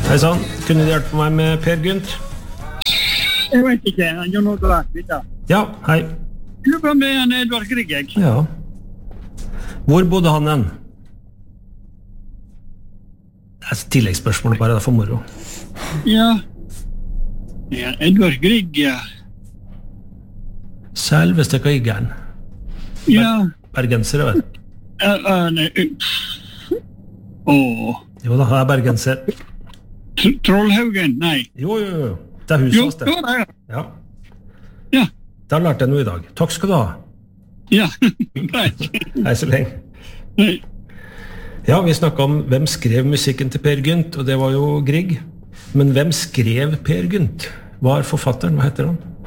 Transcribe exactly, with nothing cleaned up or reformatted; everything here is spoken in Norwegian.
Hei sann, kunne du hjelpe meg med Per Gynt? Jeg vet ikke, han gjør noe rart, vet du. Ja, hei. Lurer på om det er en Edvard Grieg, jeg. Ja. Hvor bodde han hen? Det er et tilleggsspørsmål bare, det er for moro. Ja. Ja, Edvard Grieg, ja. Selveste Griegeren. Ja. Bergenser, vet du. Ja, ja, nei. Åh. Jo da, jeg er bergenser. Tr- Trollhaugen, nei. Jo, jo, jo. Det er huset Jo, hos det. jo, det er. Ja. Ja, Det har lært jeg noe i dag. Takk skal du ha. ja. Greit. Hei så lenge. Nei. Ja, vi snakket om hvem skrev musikken til Per Gynt, og det var jo Grieg. Men hvem skrev Per Gynt? Hva er forfatteren? Hva heter han?